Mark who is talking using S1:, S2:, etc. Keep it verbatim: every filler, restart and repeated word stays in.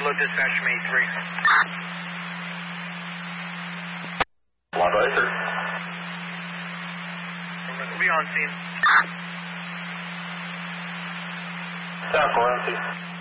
S1: Bravo dispatch from eight three.
S2: One Racer.
S1: We'll be on scene.
S2: South Valencia.